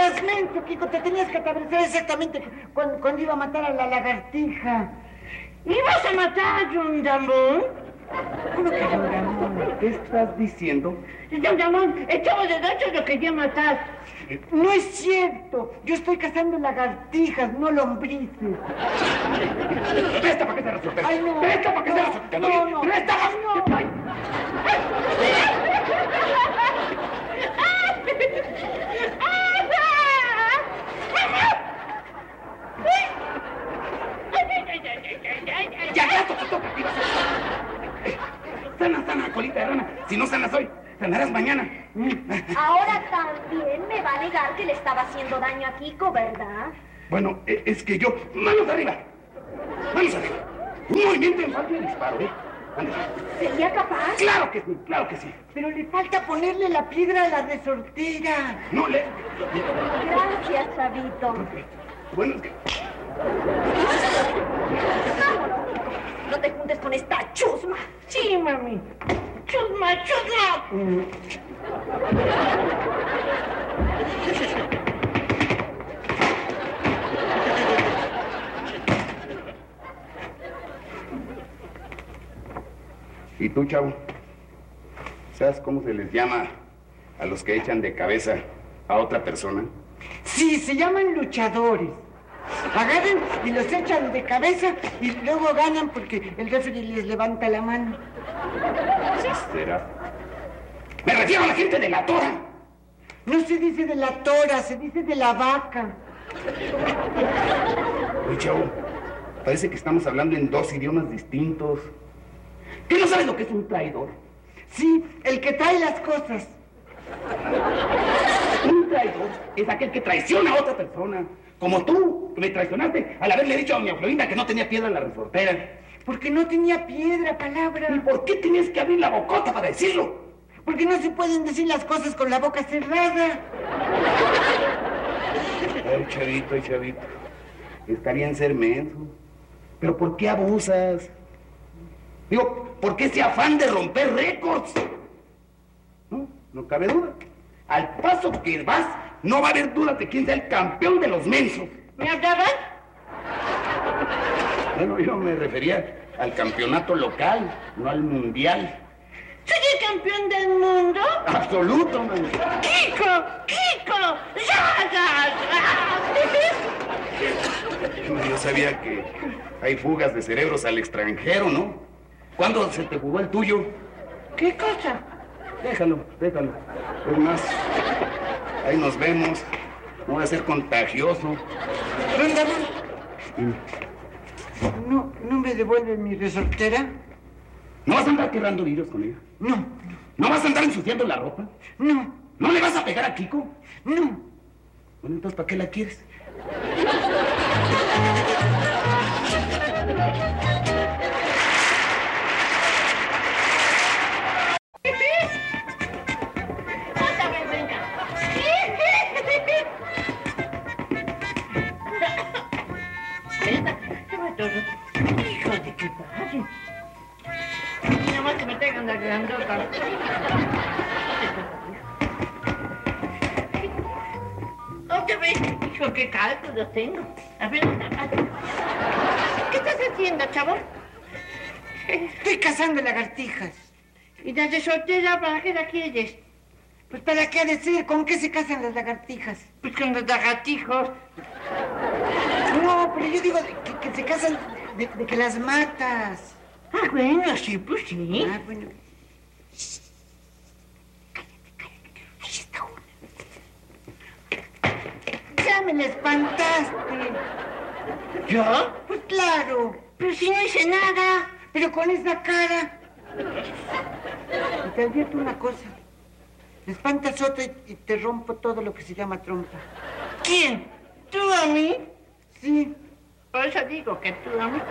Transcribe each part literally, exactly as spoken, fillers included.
estás menso, Kiko. Te tenías que atravesar exactamente cuando, cuando iba a matar a la lagartija. ¿Ibas a matar a John Ramón? ¿Cómo que John Ramón? ¿Qué estás diciendo? John Ramón, el chavo de Dacho lo quería matar. No es cierto. Yo estoy cazando lagartijas, no lombrices. ¡Presta para que se resuelva! ¡Ay, no! ¡Presta para que no, se resuelva! No, no, ¡Presta! ¡Ay, no! ¡Ay! ¡Ya, ya! ¡Toca, toca! ¡Sana, sana, colita de rana! Si no sanas hoy, sanarás mañana. Ahora también me va a negar que le estaba haciendo daño a Kiko, ¿verdad? Bueno, es que yo... ¡Manos arriba! ¡Manos arriba! Un movimiento en falta y disparo, ¿eh? Ándale. ¿Sería capaz? ¡Claro que sí! ¡Claro que sí! Pero le falta ponerle la piedra a la resortera. No le... Gracias, chavito. Bueno, es que... Vámonos, Kiko. No te juntes con esta chusma. Sí, mami. Chusma, chusma. ¿Y tú, chavo? ¿Sabes cómo se les llama a los que echan de cabeza a otra persona? Sí, se llaman luchadores. Agarran y los echan de cabeza y luego ganan porque el referee les levanta la mano. ¿Será? ¡Me refiero a la gente de la tora! No se dice de la tora, se dice de la vaca. Oye, chavo, parece que estamos hablando en dos idiomas distintos. ¿Qué no sabes lo que es un traidor? Sí, el que trae las cosas. Un traidor es aquel que traiciona a otra persona. Como tú, que me traicionaste al haberle dicho a doña Florinda que no tenía piedra en la resortera. Porque no tenía piedra, palabra. ¿Y por qué tenías que abrir la bocota para decirlo? Porque no se pueden decir las cosas con la boca cerrada. Ay, chavito, ay, chavito. Estaría en ser menso. ¿Pero por qué abusas? Digo, ¿por qué ese afán de romper récords? No, no cabe duda. Al paso que vas, no va a haber duda de quién sea el campeón de los mensos. ¿Me hablaban? Bueno, yo me refería al campeonato local, no al mundial. ¿Soy el campeón del mundo? Absoluto, man. ¡Kiko! ¡Kiko! ¡Ya, ya, ya! Yo sabía que hay fugas de cerebros al extranjero, ¿no? ¿Cuándo se te jugó el tuyo? ¿Qué cosa? Déjalo, déjalo. Es más, ahí nos vemos. No va a ser contagioso. ¿Dónde ¿No, ¿No me devuelven mi resortera? ¿No vas a andar quebrando vidrios con ella? No. ¿No vas a andar ensuciando la ropa? No. ¿No le vas a pegar a Kiko? No. Bueno, entonces, ¿para qué la quieres? Otra vez, venga. Hijo de qué padre. Y nomás que me traigan la grandota. Otra vez, hijo, qué cálculos tengo. A ver, otra vez. ¿Qué estás haciendo, chavo? Estoy cazando lagartijas. ¿Y la resortera para qué la quieres? Pues ¿para qué ha de ser? ¿Con qué se casan las lagartijas? Pues con los lagartijos. No, pero yo digo de que, que se casan de, de que las matas. Ah, bueno, sí, pues sí. Ah, bueno. Cállate, cállate. Ahí está una. Ya me la espantaste. ¿Yo? Pues claro. Pero si no hice nada. Pero con esa cara. Y te advierto una cosa. Me espantas otra y, y te rompo todo lo que se llama trompa. ¿Quién? ¿Tú a mí? Sí. Por eso digo que tú a mí.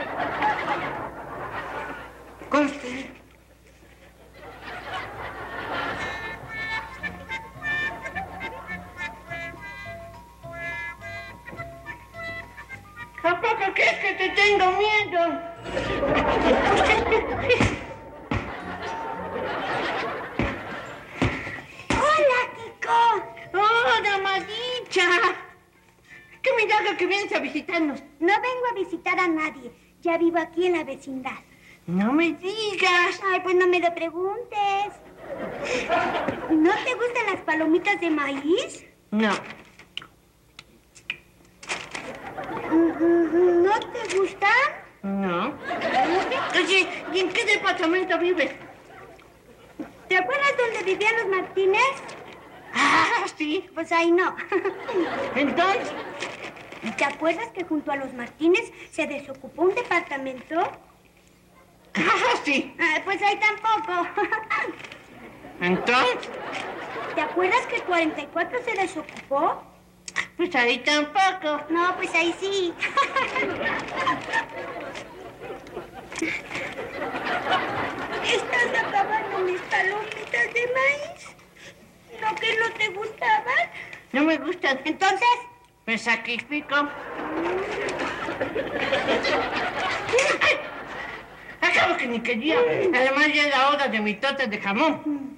Conste. ¿A poco crees que te tengo miedo? ¡Hola, Kiko! ¡Hola, Madita! Lucha! ¡Qué milagro que vienes a visitarnos! No vengo a visitar a nadie. Ya vivo aquí en la vecindad. ¡No me digas! Ay, pues no me lo preguntes. ¿No te gustan las palomitas de maíz? No. ¿No te gustan? No. Oye, ¿y en qué departamento vives? ¿Te acuerdas dónde vivían los Martínez? Ah, sí. Pues ahí no. Entonces, ¿te acuerdas que junto a los Martínez se desocupó un departamento? ah, sí. Ah, pues ahí tampoco. Entonces, ¿Te acuerdas que el cuarenta y cuatro se desocupó? pues ahí tampoco. No, pues ahí sí. ¿Estás acabando mis palomitas de maíz? ¿No que no te gustaban? No me gustan. Entonces, Me sacrifico. Acabo que ni quería. Además ya es la hora de mi torta de jamón.